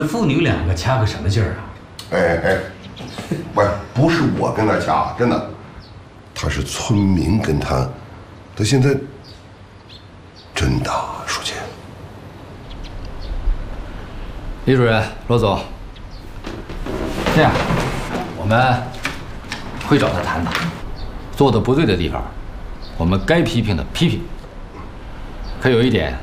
父女两个掐个什么劲儿啊？ 哎，不是我跟他掐，真的，他是村民跟他现在真的，书记。 李主任、罗总，这样，我们会找他谈谈，做的不对的地方，我们该批评的批评。可有一点，